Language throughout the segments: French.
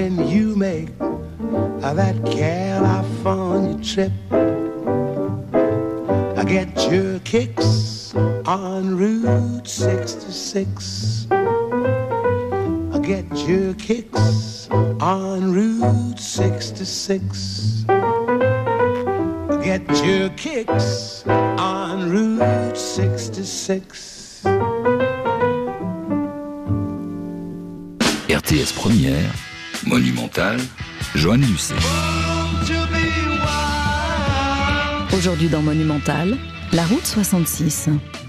when you make that California trip. I get your kicks on Route 66. I get your kicks on Route 66. I get your kicks on Route 66. RTS Première, Monumental, Joanne Lucet. Aujourd'hui dans Monumental, la route 66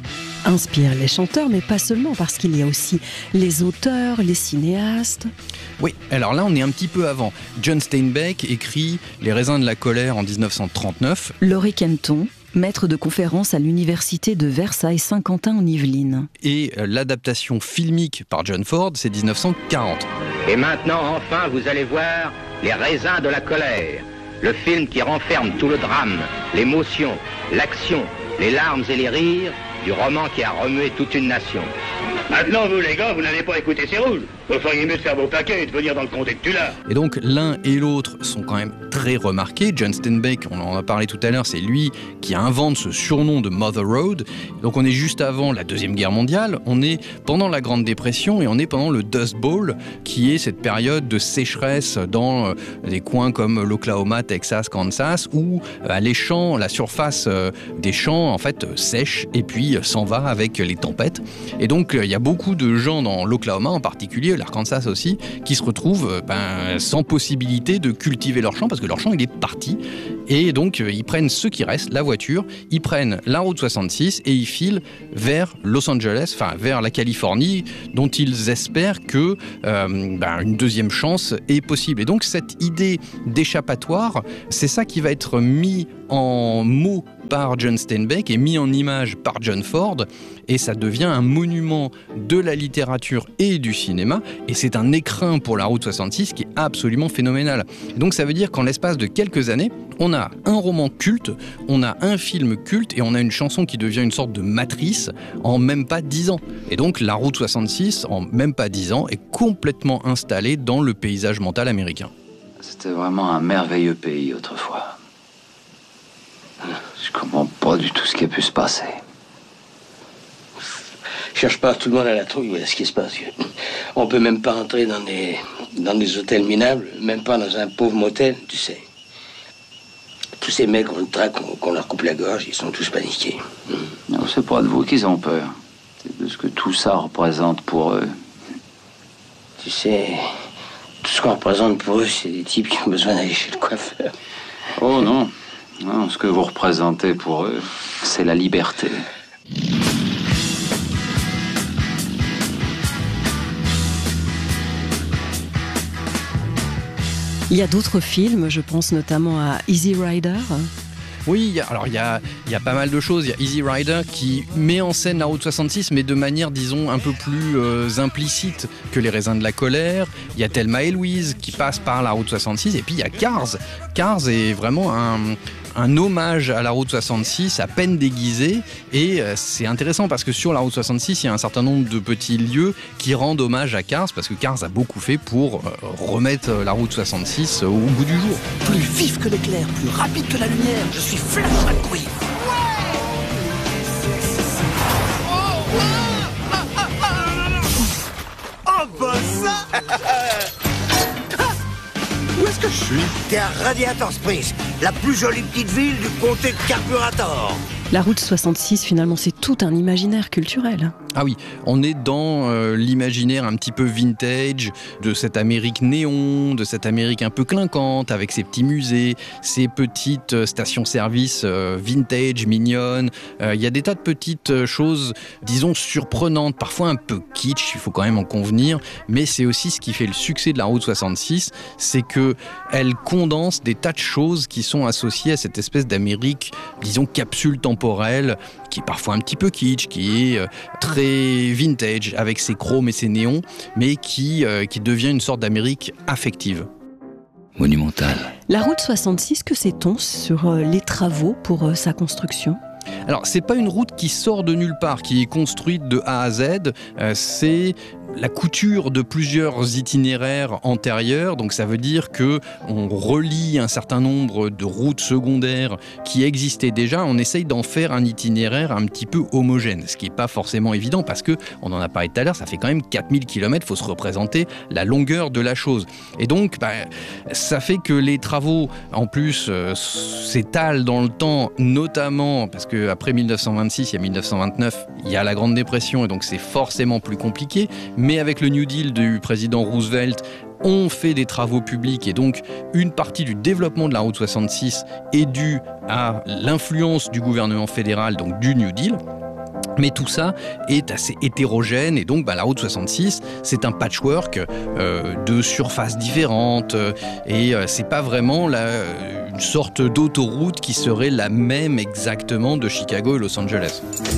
inspire les chanteurs, mais pas seulement, parce qu'il y a aussi les auteurs, les cinéastes. Oui, alors là on est un petit peu avant. John Steinbeck écrit Les raisins de la colère en 1939. Laurie Kenton, maître de conférence à l'université de Versailles-Saint-Quentin en Yvelines. Et l'adaptation filmique par John Ford, c'est 1940. Et maintenant, enfin, vous allez voir Les raisins de la colère. Le film qui renferme tout le drame, l'émotion, l'action, les larmes et les rires du roman qui a remué toute une nation. Maintenant, vous les gars, vous n'avez pas écouté ces rouges. Vous feriez mieux de faire vos paquets et de venir dans le comté de Tula. Et donc l'un et l'autre sont quand même très remarqués. John Steinbeck, on en a parlé tout à l'heure, c'est lui qui invente ce surnom de Mother Road. Donc on est juste avant la Deuxième Guerre mondiale, on est pendant la Grande Dépression et on est pendant le Dust Bowl, qui est cette période de sécheresse dans des coins comme l'Oklahoma, Texas, Kansas, où les champs, la surface des champs en fait sèche et puis s'en va avec les tempêtes. Et donc il y a beaucoup de gens dans l'Oklahoma en particulier, l'Arkansas aussi, qui se retrouvent sans possibilité de cultiver leur champ parce que leur champ il est parti. Et donc ils prennent ce qui reste, la voiture, ils prennent la route 66 et ils filent vers Los Angeles, enfin vers la Californie, dont ils espèrent que une deuxième chance est possible. Et donc cette idée d'échappatoire, c'est ça qui va être mis en mots par John Steinbeck et mis en image par John Ford, et ça devient un monument de la littérature et du cinéma, et c'est un écrin pour la route 66 qui est absolument phénoménal. Donc ça veut dire qu'en l'espace de quelques années, on a un roman culte, on a un film culte et on a une chanson qui devient une sorte de matrice en même pas 10 ans. Et donc la route 66, en même pas 10 ans, est complètement installée dans le paysage mental américain. C'était vraiment un merveilleux pays autrefois. Je comprends pas du tout ce qui a pu se passer. Cherche pas tout le monde à la trouille, voilà ce qui se passe. On peut même pas entrer dans des hôtels minables, même pas dans un pauvre motel, tu sais. Tous ces mecs ont le trac, qu'on leur coupe la gorge, ils sont tous paniqués. Non, c'est pas de vous qu'ils ont peur. C'est de ce que tout ça représente pour eux. Tu sais, tout ce qu'on représente pour eux, c'est des types qui ont besoin d'aller chez le coiffeur. Oh non. Non, ce que vous représentez pour eux, c'est la liberté. Il y a d'autres films, je pense notamment à Easy Rider. Oui, il y a pas mal de choses. Il y a Easy Rider qui met en scène la route 66, mais de manière, disons, un peu plus implicite que Les raisins de la colère. Il y a Thelma et Louise qui passe par la route 66. Et puis il y a Cars. Cars est vraiment un hommage à la route 66 à peine déguisé, et c'est intéressant parce que sur la route 66 il y a un certain nombre de petits lieux qui rendent hommage à Cars, parce que Cars a beaucoup fait pour remettre la route 66 au goût du jour. Plus vif que l'éclair, plus rapide que la lumière, je suis Flash McQueen. Oh bah ça. Où est-ce que je suis? T'es à Radiator Springs, la plus jolie petite ville du comté de Carburetor. La route 66, finalement, c'est tout un imaginaire culturel. Ah oui, on est dans l'imaginaire un petit peu vintage de cette Amérique néon, de cette Amérique un peu clinquante, avec ses petits musées, ses petites stations-service vintage, mignonnes. Il y a des tas de petites choses, disons, surprenantes, parfois un peu kitsch, il faut quand même en convenir, mais c'est aussi ce qui fait le succès de la route 66, c'est qu'elle condense des tas de choses qui sont associées à cette espèce d'Amérique, disons, capsule temporelle, qui est parfois un petit peu kitsch, qui est très vintage, avec ses chromes et ses néons, mais qui devient une sorte d'Amérique affective. Monumental. La route 66, que sait-on sur les travaux pour sa construction ? Alors, c'est pas une route qui sort de nulle part, qui est construite de A à Z, c'est la couture de plusieurs itinéraires antérieurs. Donc ça veut dire que on relie un certain nombre de routes secondaires qui existaient déjà. On essaye d'en faire un itinéraire un petit peu homogène, ce qui n'est pas forcément évident parce que, on en a parlé tout à l'heure, ça fait quand même 4000 km, il faut se représenter la longueur de la chose. Et donc, ça fait que les travaux, en plus, s'étalent dans le temps, notamment parce qu'après 1926, il y a 1929, il y a la Grande Dépression, et donc c'est forcément plus compliqué. Mais avec le New Deal du président Roosevelt, on fait des travaux publics, et donc une partie du développement de la route 66 est due à l'influence du gouvernement fédéral, donc du New Deal. Mais tout ça est assez hétérogène, et donc la route 66, c'est un patchwork de surfaces différentes, et c'est pas vraiment une sorte d'autoroute qui serait la même exactement de Chicago et Los Angeles.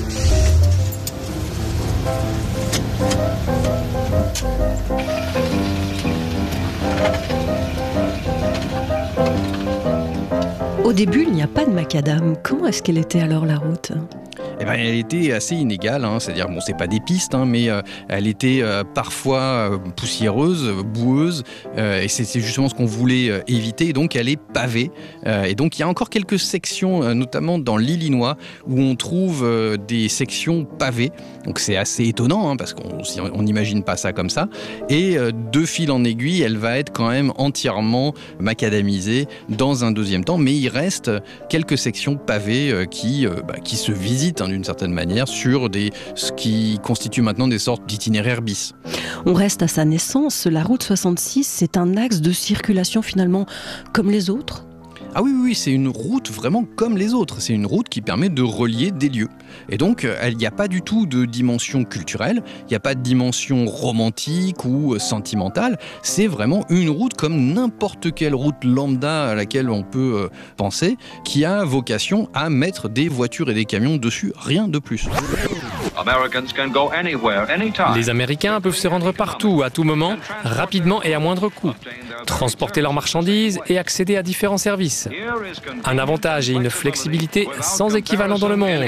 Au début, il n'y a pas de macadam. Comment est-ce qu'elle était alors, la route ? Elle était assez inégale, c'est-à-dire, c'est pas des pistes, mais elle était parfois poussiéreuse, boueuse, et c'est justement ce qu'on voulait éviter, et donc elle est pavée. Et donc il y a encore quelques sections, notamment dans l'Illinois, où on trouve des sections pavées. Donc c'est assez étonnant, parce qu'on n'imagine pas ça comme ça. Et de fil en aiguille, elle va être quand même entièrement macadamisée dans un deuxième temps, mais il reste quelques sections pavées qui se visitent d'une certaine manière sur ce qui constitue maintenant des sortes d'itinéraires bis. On reste à sa naissance. La route 66, c'est un axe de circulation finalement comme les autres ? Ah oui, c'est une route vraiment comme les autres. C'est une route qui permet de relier des lieux. Et donc, il n'y a pas du tout de dimension culturelle, il n'y a pas de dimension romantique ou sentimentale. C'est vraiment une route comme n'importe quelle route lambda à laquelle on peut penser, qui a vocation à mettre des voitures et des camions dessus, rien de plus. Les Américains peuvent se rendre partout, à tout moment, rapidement et à moindre coût. Transporter leurs marchandises et accéder à différents services. Un avantage et une flexibilité sans équivalent dans le monde.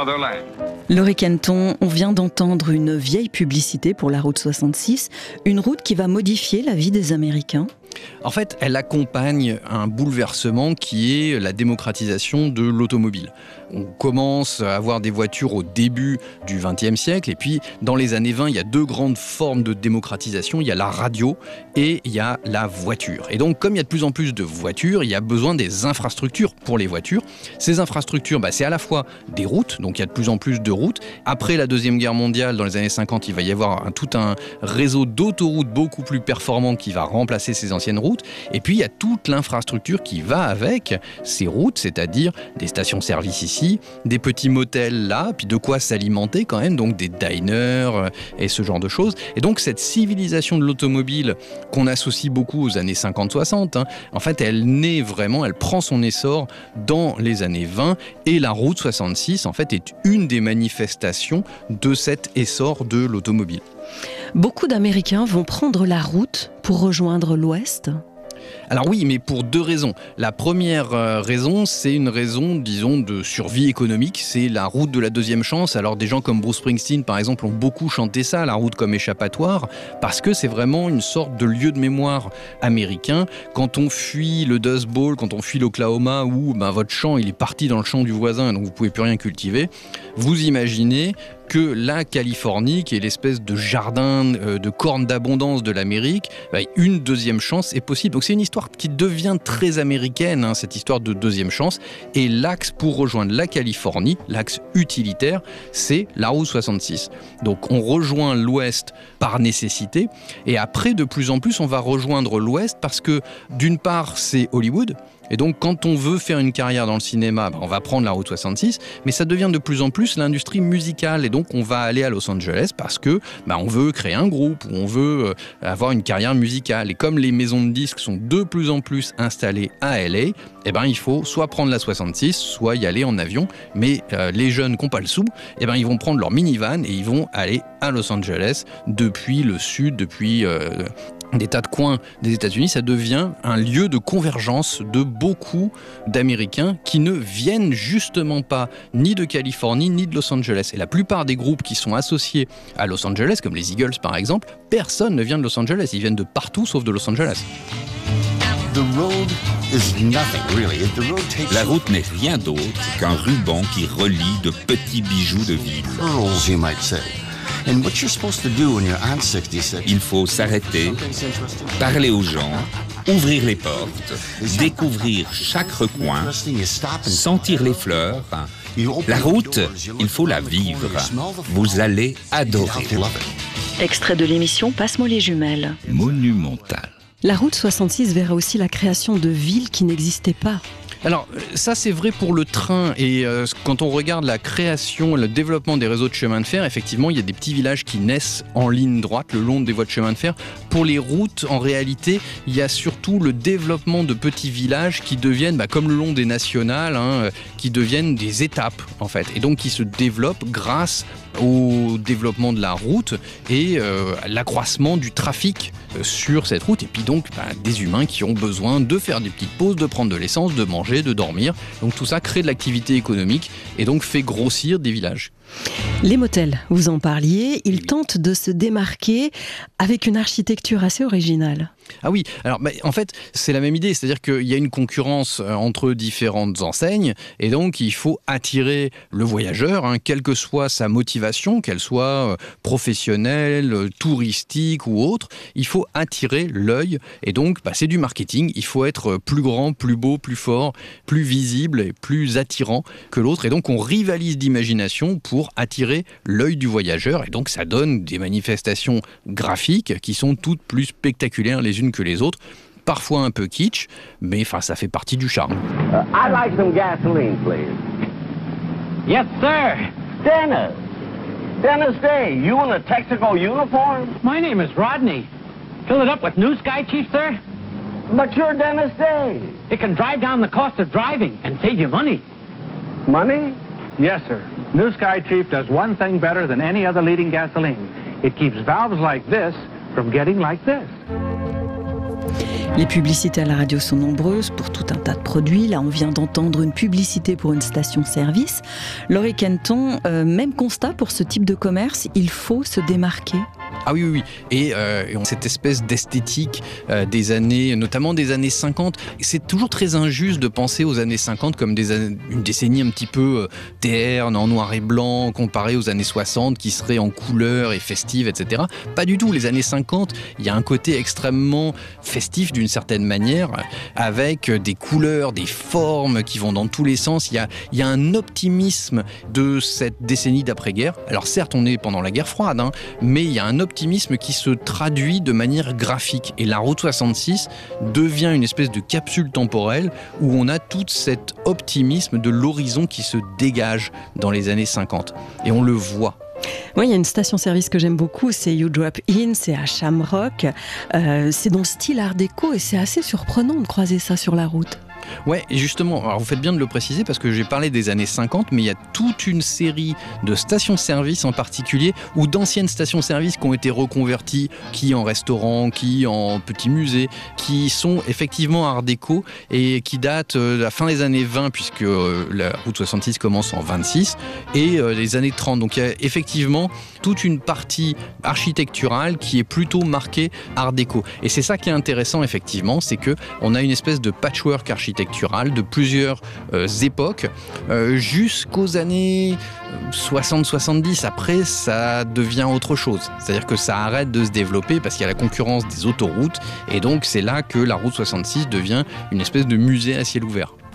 Laurie Kenton, on vient d'entendre une vieille publicité pour la route 66, une route qui va modifier la vie des Américains. En fait, elle accompagne un bouleversement qui est la démocratisation de l'automobile. On commence à avoir des voitures au début du XXe siècle, et puis dans les années 20, il y a deux grandes formes de démocratisation. Il y a la radio et il y a la voiture. Et donc, comme il y a de plus en plus de voitures, il y a besoin des infrastructures pour les voitures. Ces infrastructures, c'est à la fois des routes, donc il y a de plus en plus de routes. Après la Deuxième Guerre mondiale, dans les années 50, il va y avoir tout un réseau d'autoroutes beaucoup plus performant qui va remplacer ces anciennes routes. Et puis, il y a toute l'infrastructure qui va avec ces routes, c'est-à-dire des stations-service ici, des petits motels là, puis de quoi s'alimenter quand même, donc des diners et ce genre de choses. Et donc, cette civilisation de l'automobile qu'on associe beaucoup aux années 50-60, en fait, elle naît vraiment, elle prend son essor dans les années 20, et la route 66, en fait, est une des manifestations de cet essor de l'automobile. Beaucoup d'Américains vont prendre la route pour rejoindre l'Ouest. Alors oui, mais pour deux raisons. La première raison, c'est une raison, disons, de survie économique. C'est la route de la deuxième chance. Alors des gens comme Bruce Springsteen, par exemple, ont beaucoup chanté ça, la route comme échappatoire, parce que c'est vraiment une sorte de lieu de mémoire américain. Quand on fuit le Dust Bowl, quand on fuit l'Oklahoma, où votre champ il est parti dans le champ du voisin, donc vous pouvez plus rien cultiver, vous imaginez que la Californie, qui est l'espèce de jardin, de corne d'abondance de l'Amérique, une deuxième chance est possible. Donc c'est une histoire qui devient très américaine, cette histoire de deuxième chance. Et l'axe pour rejoindre la Californie, l'axe utilitaire, c'est la route 66. Donc on rejoint l'Ouest par nécessité. Et après, de plus en plus, on va rejoindre l'Ouest parce que, d'une part, c'est Hollywood. Et donc, quand on veut faire une carrière dans le cinéma, on va prendre la route 66, mais ça devient de plus en plus l'industrie musicale. Et donc, on va aller à Los Angeles parce que on veut créer un groupe ou on veut avoir une carrière musicale. Et comme les maisons de disques sont de plus en plus installées à LA, il faut soit prendre la 66, soit y aller en avion. Mais les jeunes qui n'ont pas le sou, ils vont prendre leur minivan et ils vont aller à Los Angeles depuis le sud, depuis des tas de coins des États-Unis, ça devient un lieu de convergence de beaucoup d'Américains qui ne viennent justement pas ni de Californie ni de Los Angeles. Et la plupart des groupes qui sont associés à Los Angeles, comme les Eagles par exemple, personne ne vient de Los Angeles, ils viennent de partout sauf de Los Angeles. La route n'est rien d'autre qu'un ruban qui relie de petits bijoux de ville. Il faut s'arrêter, parler aux gens, ouvrir les portes, découvrir chaque recoin, sentir les fleurs. La route, il faut la vivre. Vous allez adorer. Extrait de l'émission Passe-moi les jumelles. Monumental. La route 66 verra aussi la création de villes qui n'existaient pas. Alors ça c'est vrai pour le train et quand on regarde la création, le développement des réseaux de chemin de fer, effectivement il y a des petits villages qui naissent en ligne droite le long des voies de chemin de fer. Pour les routes, en réalité, il y a surtout le développement de petits villages qui deviennent, comme le long des nationales, qui deviennent des étapes en fait, et donc qui se développent grâce au développement de la route et l'accroissement du trafic sur cette route, et puis donc des humains qui ont besoin de faire des petites pauses, de prendre de l'essence, de manger, de dormir. Donc tout ça crée de l'activité économique et donc fait grossir des villages. Les motels, vous en parliez, ils tentent de se démarquer avec une architecture assez originale. Ah oui, alors en fait c'est la même idée, c'est-à-dire qu'il y a une concurrence entre différentes enseignes et donc il faut attirer le voyageur, quelle que soit sa motivation, qu'elle soit professionnelle, touristique ou autre, il faut attirer l'œil et donc c'est du marketing, il faut être plus grand, plus beau, plus fort, plus visible et plus attirant que l'autre et donc on rivalise d'imagination pour attirer l'œil du voyageur et donc ça donne des manifestations graphiques qui sont toutes plus spectaculaires les unes que les autres, parfois un peu kitsch, mais ça fait partie du charme. I'd like some gasoline, please. Yes, sir. Dennis. Dennis Day, you in a Texaco uniform? My name is Rodney. Fill it up with New Sky, Chief, sir? But you're Dennis Day. It can drive down the cost of driving and save you money. Money? Yes, sir. New Sky, Chief, does one thing better than any other leading gasoline. It keeps valves like this from getting like this. Les publicités à la radio sont nombreuses pour tout un tas de produits. Là, on vient d'entendre une publicité pour une station-service. Laurie Kenton, même constat pour ce type de commerce, il faut se démarquer. Ah oui. Et cette espèce d'esthétique des années, notamment des années 50, c'est toujours très injuste de penser aux années 50 comme une décennie un petit peu terne, en noir et blanc, comparée aux années 60 qui seraient en couleur et festive, etc. Pas du tout. Les années 50, il y a un côté extrêmement festif d'une certaine manière, avec des couleurs, des formes qui vont dans tous les sens. Il y a un optimisme de cette décennie d'après-guerre. Alors certes, on est pendant la guerre froide, mais il y a un optimisme qui se traduit de manière graphique. Et la route 66 devient une espèce de capsule temporelle où on a tout cet optimisme de l'horizon qui se dégage dans les années 50. Et on le voit. Oui, il y a une station-service que j'aime beaucoup, c'est You Drop In, c'est à Shamrock. C'est dans le style art déco et c'est assez surprenant de croiser ça sur la route. Ouais, et justement, alors vous faites bien de le préciser parce que j'ai parlé des années 50, mais il y a toute une série de stations-service en particulier ou d'anciennes stations-service qui ont été reconverties, qui en restaurant, qui en petits musées, qui sont effectivement art déco et qui datent de la fin des années 20 puisque la route 66 commence en 26 et les années 30. Donc il y a effectivement toute une partie architecturale qui est plutôt marquée art déco. Et c'est ça qui est intéressant effectivement, c'est que on a une espèce de patchwork architectural de plusieurs époques jusqu'aux années 60-70. Après, ça devient autre chose. C'est-à-dire que ça arrête de se développer parce qu'il y a la concurrence des autoroutes et donc c'est là que la route 66 devient une espèce de musée à ciel ouvert.